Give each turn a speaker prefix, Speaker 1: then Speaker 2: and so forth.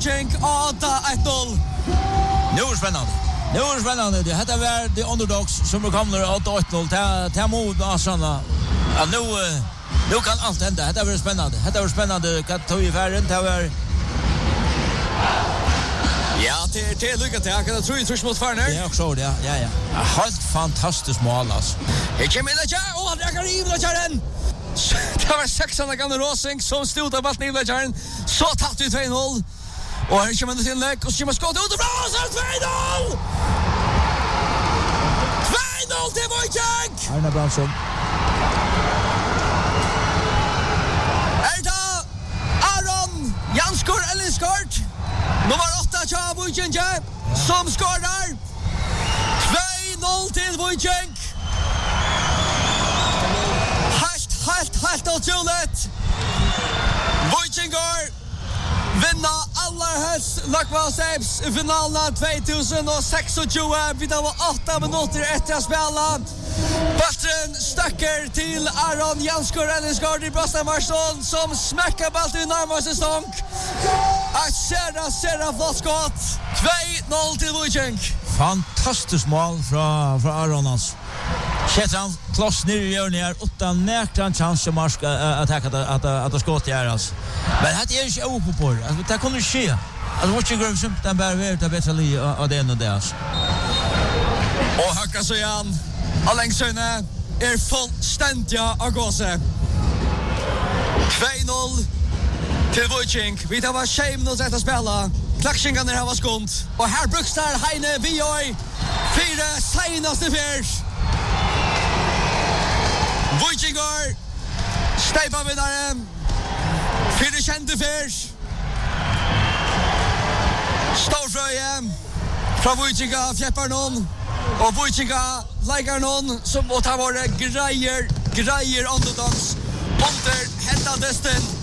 Speaker 1: Wojciech 8-1.
Speaker 2: Nu är det spännande. Det heter väl The Underdogs som kommer 8-1 till mod Asarna. Ja, nu kan allt hända. Det var spännande. Kan ta i färden till var.
Speaker 1: Ja, det lycka till. Jag kan tro i mot Farner.
Speaker 2: Ja, också det. Ja. Helt fantastiskt mål alltså.
Speaker 1: Jag kommer in där. Och jag kan riva den. Det var 600 gamla Rosing som stod av bollen i Blacharen. Så tappade vi 2-0. Och här kommer det till läck och så kommer skottet ut och bra så 2-0. 2-0 till Wojciech.
Speaker 2: Arne Bransson.
Speaker 1: Erda Aron Janskor Elliskort. Nummer 8 till Wojciech som skårar. 2-0 till Wojciech. Helt otroligt. Wojciech vinna alla höst Lakvalsheps i finalen 2026. Vi har 8 minuter efter att spela. Bollen stackar till Aron Janskor Elliskort i Brasta Marsson som smäcker bollen i närmaste stånk. Att serra flott skott. 2-0 till Wojciech.
Speaker 2: Fantastiskt mål från Aron alltså. Kjetran kloss ner i hörnet här utan näkran chans att marska att skott här alltså. Men det är inte uppe på det. Alltså det kunde ske. Alltså vad jag som den bara vet att bättre li av det än det alltså.
Speaker 1: Och högra så igen. Allängsöne är fullständiga av gåse. 2-0 till Wojciech. Vi tar var 6 minuter efter spela. Klaxingen här var skunt. Och här brukstar Heine Vioj. 4 senaste fjärs. Wojciech stejpa vinnare. 4 kände fjärs. Storfröje. Från Wojciech fjäppar någon. Och Wojciech lägger någon som åt har varit grejer underdogs. Under hända desten.